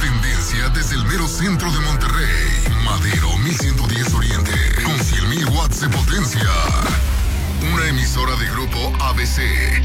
tendencia desde el mero centro de Monterrey. Madero 1110 Oriente, con 100,000 watts de potencia. Una emisora de Grupo ABC.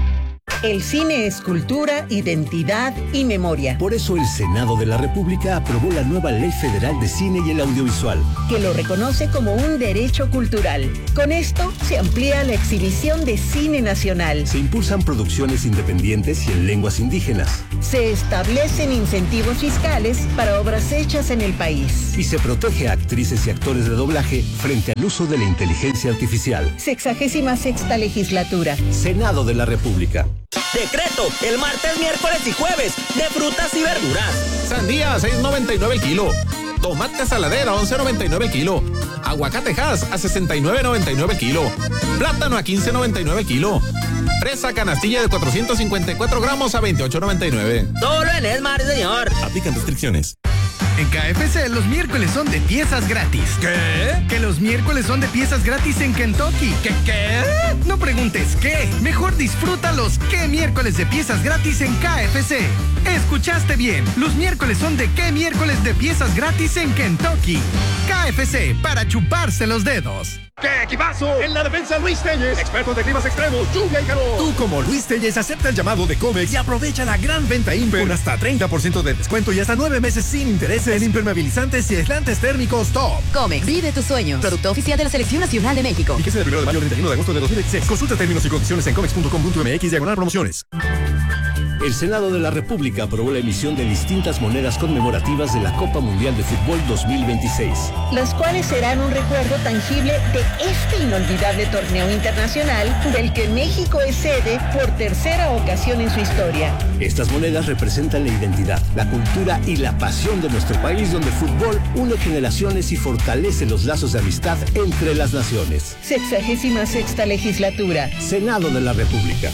El cine es cultura, identidad y memoria. Por eso el Senado de la República aprobó la nueva Ley Federal de Cine y el Audiovisual, que lo reconoce como un derecho cultural. Con esto se amplía la exhibición de cine nacional. Se impulsan producciones independientes y en lenguas indígenas. Se establecen incentivos fiscales para obras hechas en el país. Y se protege a actrices y actores de doblaje frente al uso de la inteligencia artificial. 66ª legislatura. Senado de la República. Decreto, el martes, miércoles y jueves, de frutas y verduras. Sandía, 6.99 el kilo. Tomate saladera, 11.99 el kilo. Aguacatejas, a 69.99 el kilo. Plátano a 15.99 el kilo. Fresa canastilla de 454 gramos a 28.99. Solo en Esmar, señor. Aplican restricciones. En KFC los miércoles son de piezas gratis. ¿Qué? Que los miércoles son de piezas gratis en Kentucky. ¿Qué? No preguntes qué. Mejor disfruta los qué miércoles de piezas gratis en KFC. Escuchaste bien. Los miércoles son de qué miércoles de piezas gratis en Kentucky. KFC, para chuparse los dedos. ¡Qué equipazo! En la defensa, Luis Telles, expertos de climas extremos, lluvia y calor. Tú, como Luis Telles, acepta el llamado de Comex y aprovecha la gran venta Imper con hasta 30% de descuento y hasta 9 meses sin intereses en impermeabilizantes y aislantes térmicos top. Comex, vive tus sueños. Producto oficial de la Selección Nacional de México. Fíjese del 1 de mayo al 31 de agosto de 2016. Consulta términos y condiciones en comex.com.mx/promociones. El Senado de la República aprobó la emisión de distintas monedas conmemorativas de la Copa Mundial de Fútbol 2026. Las cuales serán un recuerdo tangible de este inolvidable torneo internacional del que México es sede por tercera ocasión en su historia. Estas monedas representan la identidad, la cultura y la pasión de nuestro país, donde el fútbol une generaciones y fortalece los lazos de amistad entre las naciones. 66ª legislatura. Senado de la República.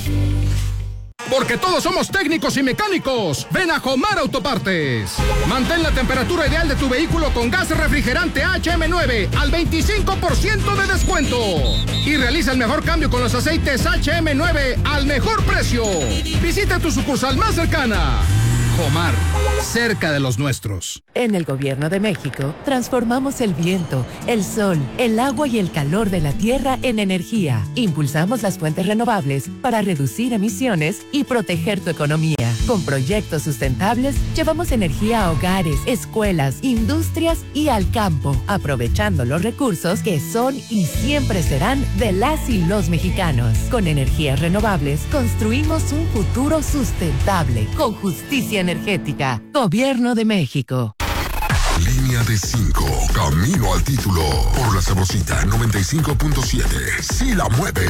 Porque todos somos técnicos y mecánicos. Ven a Jomar Autopartes. Mantén la temperatura ideal de tu vehículo con gas refrigerante HM9 al 25% de descuento. Y realiza el mejor cambio con los aceites HM9 al mejor precio. Visita tu sucursal más cercana. Jomar, cerca de los nuestros. En el Gobierno de México, transformamos el viento, el sol, el agua y el calor de la tierra en energía. Impulsamos las fuentes renovables para reducir emisiones y proteger tu economía. Con proyectos sustentables, llevamos energía a hogares, escuelas, industrias y al campo, aprovechando los recursos que son y siempre serán de las y los mexicanos. Con energías renovables, construimos un futuro sustentable, con justicia energética. Gobierno de México. Línea de 5, camino al título. Por la Sabrosita 95.7. Sí la mueve.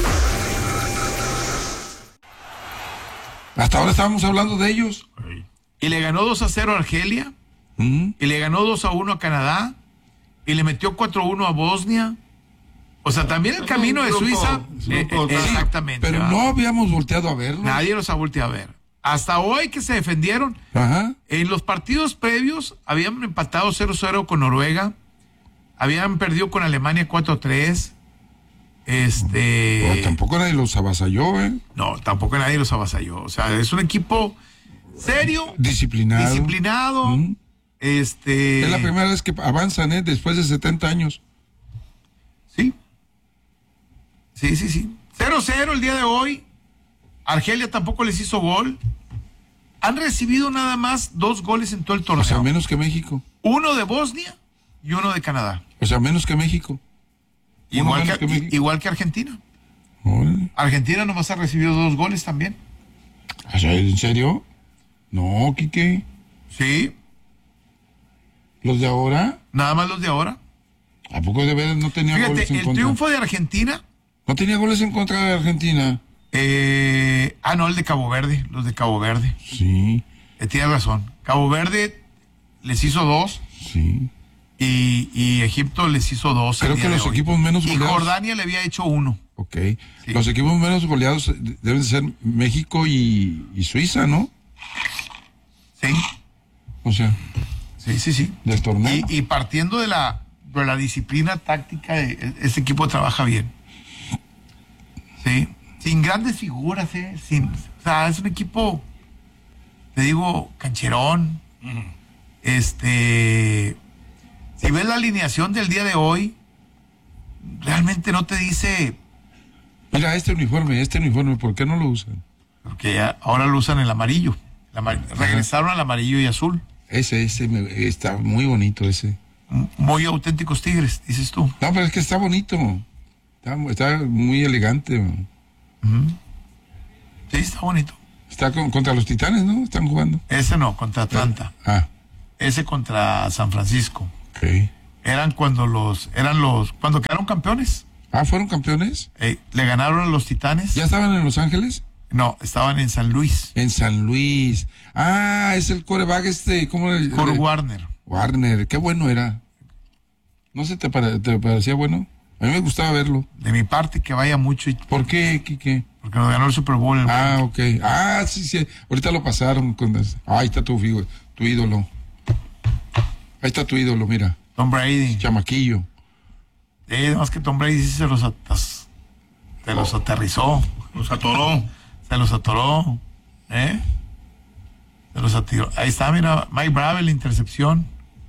Hasta ahora estábamos hablando de ellos. Y le ganó 2-0 a Argelia. Y le ganó 2-1 a Canadá. Y le metió 4-1 a Bosnia. O sea, también el camino de Suiza. Exactamente. Pero no habíamos volteado a verlos. Nadie los ha volteado a ver. Hasta hoy que se defendieron. Ajá. En los partidos previos habían empatado 0-0 con Noruega. Habían perdido con Alemania 4-3. Pero tampoco nadie los avasalló, ¿eh? No, tampoco nadie los avasalló. O sea, es un equipo serio. Disciplinado. Es la primera vez que avanzan, ¿eh? Después de 70 años. Sí. Sí. 0-0 el día de hoy. Argelia tampoco les hizo gol. Han recibido nada más 2 goles en todo el torneo. O sea, menos que México. Uno de Bosnia y uno de Canadá. O sea, menos que México. Igual que Argentina. Oye. Argentina nomás ha recibido 2 goles también. ¿En serio? No, Quique. Sí. ¿Los de ahora? Nada más los de ahora. ¿A poco de veras no tenía goles en contra? El triunfo de Argentina. ¿No tenía goles en contra de Argentina? No, el de Cabo Verde. Los de Cabo Verde. Sí. Tienes razón. Cabo Verde les hizo 2. Sí. Y Egipto les hizo 2. Creo que los equipos menos goleados. Y Jordania le había hecho 1. Ok. Sí. Los equipos menos goleados deben ser México y Suiza, ¿no? Sí. O sea. Sí. Del torneo. Y partiendo de la disciplina táctica, este equipo trabaja bien. Sí. Sin grandes figuras, o sea, es un equipo, te digo, cancherón. si ves la alineación del día de hoy, realmente no te dice. Mira, este uniforme, ¿por qué no lo usan? Porque ya ahora lo usan el amarillo. Regresaron al amarillo y azul. Ese está muy bonito ese. Muy auténticos Tigres, dices tú. No, pero es que está bonito. Está muy elegante. Sí, está bonito. Está contra los Titanes, ¿no? Están jugando. Ese no, contra Atlanta. Ese contra San Francisco. Okay. Cuando quedaron campeones. ¿Fueron campeones? Le ganaron a los Titanes. ¿Ya estaban en Los Ángeles? No, estaban en San Luis. En San Luis. Es el quarterback ¿cómo? Kurt Warner. Warner, qué bueno era. ¿No se te parecía bueno? A mí me gustaba verlo. De mi parte, que vaya mucho. ¿Por qué, Quique? Porque nos ganó el Super Bowl. Ok. Sí. Ahorita lo pasaron. Ahí está tu ídolo. Ahí está tu ídolo, mira. Tom Brady. Chamaquillo. Más que Tom Brady sí se los aterrizó. Se los atoró. Se los atiró. Ahí está, mira, Mike Bravel, intercepción.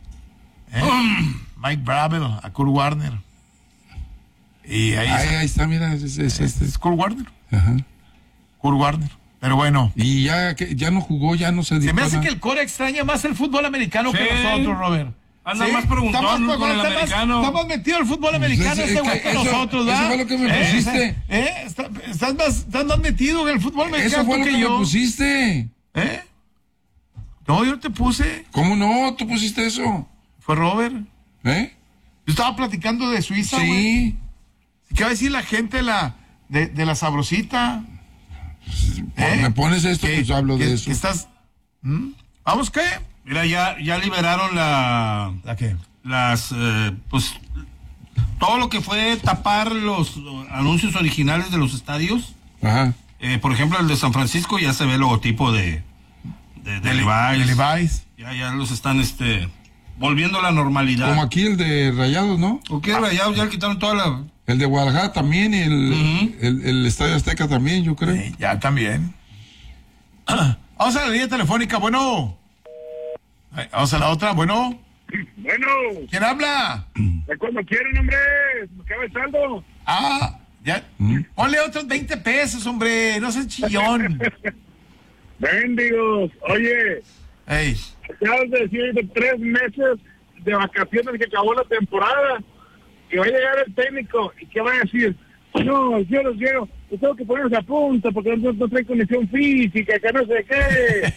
Mike Bravel a Kurt Warner. Y ahí está, mira, es Kurt Warner. Ajá. Kurt Warner. Pero bueno. Y ya no jugó, ya no se Se me hace que el core extraña más el fútbol americano que nosotros, Robert. Anda más preguntando con el americano. Estamos metidos en el fútbol americano que nosotros, ¿verdad? Eso fue lo que me pusiste. Estás más metido en el fútbol americano. Eso fue lo que me pusiste. No, yo no te puse. ¿Cómo no? ¿Tú pusiste eso? Fue Robert. Yo estaba platicando de Suiza, güey. Sí. ¿Qué va a decir la gente de la sabrosita? Me pones esto, pues hablo de eso. ¿Estás? ¿Vamos qué? Mira, ya liberaron ¿La qué? Pues todo lo que fue tapar los anuncios originales de los estadios. Ajá. Por ejemplo, el de San Francisco ya se ve el logotipo de Levi's. Ya los están volviendo a la normalidad. Como aquí el de Rayados, ¿no? ¿O qué Rayados? Ya le quitaron toda la... El de Guadalajara también, el Estadio Azteca también, yo creo. Sí, ya también. Vamos a la línea telefónica, bueno. Vamos a la otra, bueno. Bueno. ¿Quién habla? Cuando quieren, hombre. Me acaba el saldo. Ya. Ponle otros 20 pesos, hombre. No seas chillón. Bendigos. Oye. Acabas de decir de 3 meses de vacaciones que acabó la temporada. Que va a llegar el técnico. ¿Y qué va a decir? No, yo los quiero. Yo tengo que ponerse a punto porque no trae condición física, que no sé qué.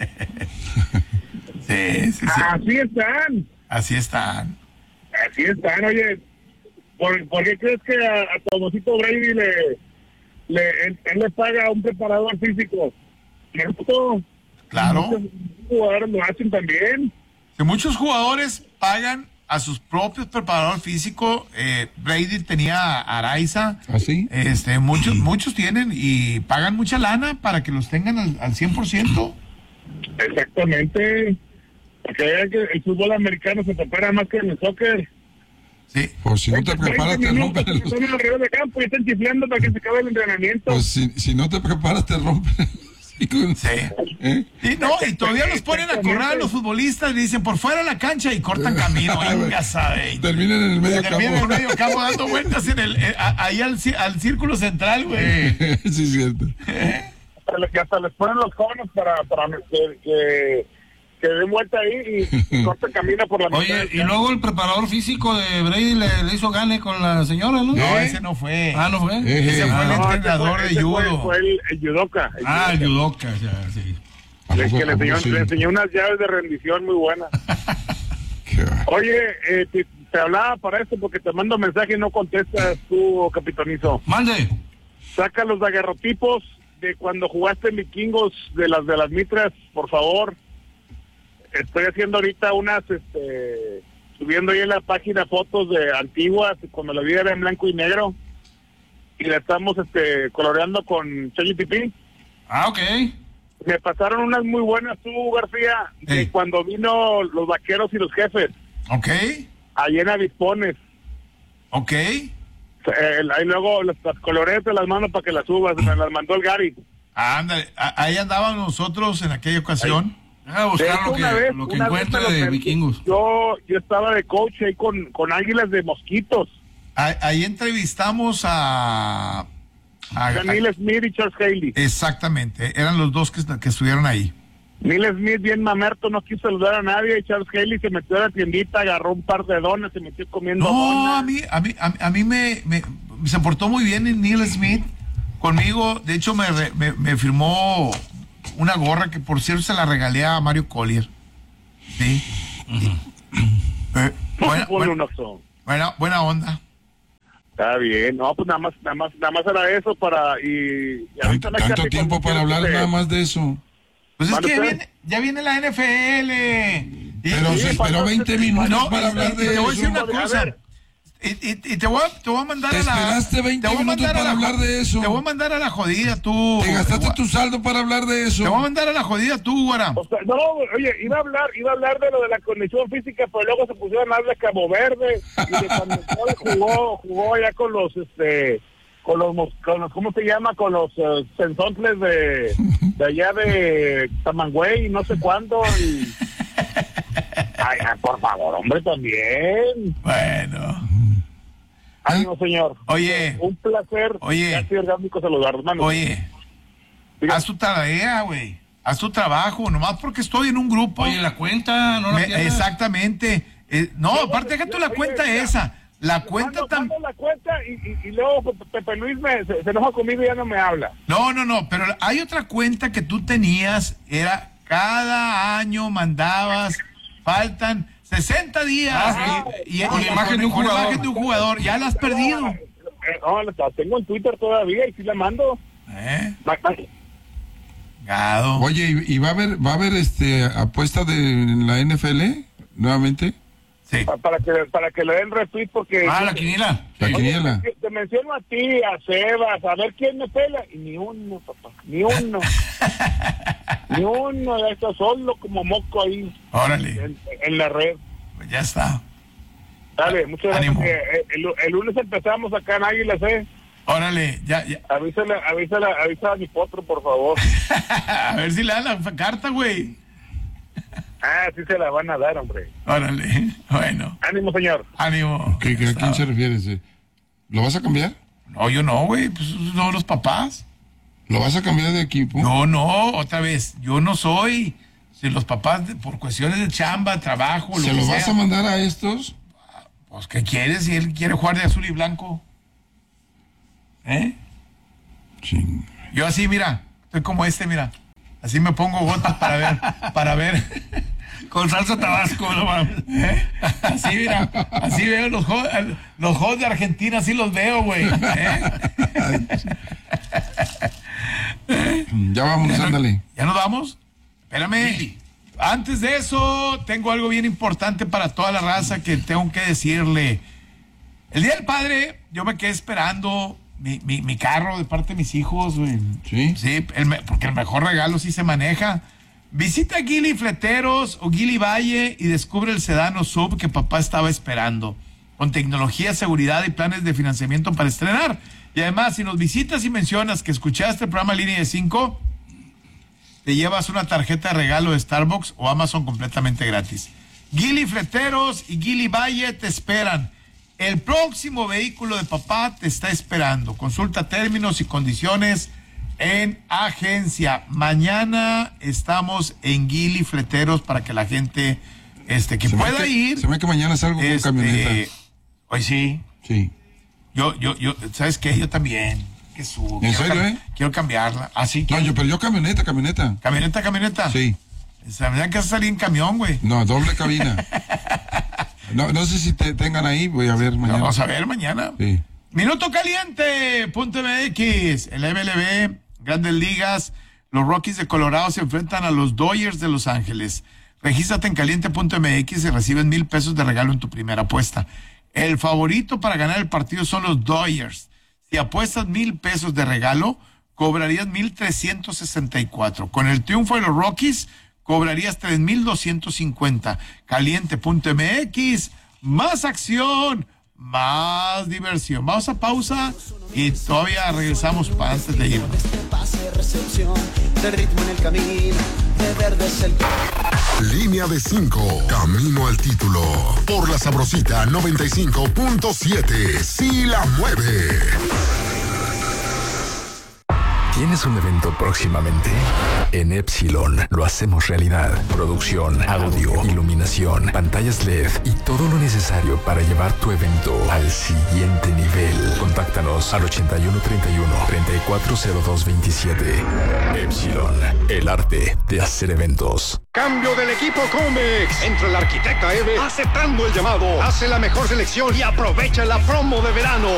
Sí. Así están, oye. ¿Por qué crees que a Tomosito Brady él le paga a un preparador físico? ¿Cierto? Claro. Muchos jugadores lo hacen también. Que muchos jugadores pagan a sus propios preparadores físicos. Brady tenía a Araiza. ¿Así? Muchos tienen y pagan mucha lana para que los tengan al 100%. Exactamente. Porque vean que el fútbol americano se prepara más que en el soccer. Sí. Pues si no te preparas, te rompen los... Están alrededor de campo y están chiflando para que se acabe el entrenamiento. Pues si no te preparas, te rompen. Sí. Y todavía los ponen a correr a los futbolistas y dicen por fuera de la cancha y cortan camino. Ya saben. Terminan en el medio campo. Terminan en el medio campo dando vueltas ahí al círculo central, güey. Sí, es cierto. Que hasta les ponen los conos para que den vuelta ahí y corten camino por la mitad. Oye, y luego el preparador físico de Brady le hizo gane con la señora, ¿no? No, ese no fue. ¿No fue? Ese fue el entrenador de judo. Fue el judoka. El judoka, ya, sí. Que le enseñó unas llaves de rendición muy buenas. Oye, te hablaba para esto porque te mando mensaje y no contestas tú, capitanizo. Mande. Saca los daguerrotipos de cuando jugaste en Vikingos de las mitras, por favor. Estoy haciendo ahorita unas, subiendo ahí en la página fotos de antiguas, cuando la vida era en blanco y negro, y la estamos coloreando con ChatGPT. Ok. Me pasaron unas muy buenas tú, García, de cuando vino los Vaqueros y los Jefes. Ok. Allí en Avispones. Ok. Ahí luego las coloreé, te las mando para que las subas, me las mandó el Gary. Ándale, ahí andábamos nosotros en aquella ocasión. Deja buscar lo que encuentre de vikingos. Yo estaba de coach ahí con Águilas de Mosquitos. Ahí entrevistamos a Neil Smith y Charles Haley. Exactamente, eran los dos que estuvieron ahí. Neil Smith, bien mamerto, no quiso saludar a nadie, y Charles Haley se metió a la tiendita, agarró un par de donas, se metió comiendo donas. A mí se portó muy bien Neil Smith conmigo. De hecho, me firmó una gorra que, por cierto, se la regalé a Mario Collier. Sí. Buena onda. Está bien, no, pues nada más era eso tanto tiempo para hablar nada más de eso. Pues es que ya viene la NFL. Pero se esperó 20 minutos para hablar de eso. Te voy a decir una cosa. Y te voy a mandar a la... Esperaste 20 minutos para hablar de eso. Te voy a mandar a la jodida, tú. Te gastaste tu saldo para hablar de eso. Te voy a mandar a la jodida, tú, güera. O sea, no, oye, iba a hablar de lo de la condición física, pero luego se pusieron a hablar de Cabo Verde y de cuando jugó allá con los, ¿cómo se llama? Con los sensontles de allá de Tamangüey y no sé cuándo. Y... Ay, por favor, hombre, también. Bueno. Ánimo, señor. Oye. Un placer. Oye. Ha sido orgánico saludar, hermano. Oye. Haz tu tarea, güey. Haz tu trabajo, nomás porque estoy en un grupo. Oye, la cuenta, no la pierdas. Exactamente. No, aparte, deja tú la cuenta esa. La cuenta también. La cuenta y luego Pepe Luis se enoja conmigo y ya no me habla. No, pero hay otra cuenta que tú tenías, era cada año mandabas, faltan 60 días con la imagen de un jugador. Ya la has perdido. No, la tengo en Twitter todavía y sí la mando. Gado. Oye, ¿y va a haber apuesta de la NFL nuevamente? Sí. Para que le den retweet porque... la quiniela. La quiniela. Te menciono a ti, a Sebas, a ver quién me pela. Y ni uno, papá, ni uno. Ni uno de estos, solo como moco ahí. Órale. En la red. Pues ya está. Dale, muchas gracias. El lunes empezamos acá en Águilas, Órale, ya. Avisa a mi potro, por favor. A ver si le dan la carta, güey. Sí se la van a dar, hombre. Órale, bueno. Ánimo, señor. Ánimo. ¿A quién se refiere? ¿Lo vas a cambiar? No, yo no, güey. Pues no, los papás. ¿Lo vas a cambiar de equipo? No, otra vez. Yo no soy. Si los papás, por cuestiones de chamba, trabajo, ¿Se lo vas a mandar a estos? Pues, ¿qué quieres? Si él quiere jugar de azul y blanco. Ching. Yo así, mira. Estoy como mira. Así me pongo gotas para ver. Con salsa tabasco, no mames. Así, mira, así veo los juegos de Argentina, así los veo, güey. Ya vámonos, ándale. ¿Ya nos vamos? Espérame. Sí. Antes de eso, tengo algo bien importante para toda la raza que tengo que decirle. El Día del Padre, yo me quedé esperando mi carro de parte de mis hijos, güey. Sí. Sí, porque el mejor regalo sí se maneja. Visita Gili Fleteros o Gili Valle y descubre el sedán o sub que papá estaba esperando. Con tecnología, seguridad y planes de financiamiento para estrenar. Y además, si nos visitas y mencionas que escuchaste el programa Línea de 5, te llevas una tarjeta de regalo de Starbucks o Amazon completamente gratis. Gili Fleteros y Gili Valle te esperan. El próximo vehículo de papá te está esperando. Consulta términos y condiciones en agencia. Mañana estamos en Gili Fleteros para que la gente que pueda ir. Se ve que mañana salgo con camioneta. Hoy sí. Sí. Yo, ¿sabes qué? Yo también. ¿En serio, Quiero cambiarla. Así que. No, pero yo camioneta. ¿Camioneta? Sí. ¿Sabían que vas a salir en camión, güey? No, doble cabina. No sé si tengan ahí, voy a ver mañana. Vamos a ver mañana. Sí. Minuto Caliente.mx, el MLB, Grandes Ligas, los Rockies de Colorado se enfrentan a los Dodgers de Los Ángeles. Regístrate en caliente.mx y reciben $1,000 de regalo en tu primera apuesta. El favorito para ganar el partido son los Dodgers. Si apuestas $1,000 de regalo, cobrarías 1,364. Con el triunfo de los Rockies, cobrarías 3,250. Caliente.mx, más acción, más diversión. Vamos a pausa y todavía regresamos para antes de irnos. Línea de 5, camino al título. Por la Sabrosita 95.7, sí la mueve. ¿Tienes un evento próximamente? En Epsilon lo hacemos realidad. Producción, audio, iluminación, pantallas LED y todo lo necesario para llevar tu evento al siguiente nivel. Contáctanos al 8131-340227. Epsilon, el arte de hacer eventos. Cambio del equipo Comex. Entra el arquitecta Eve aceptando el llamado. Hace la mejor selección y aprovecha la promo de verano.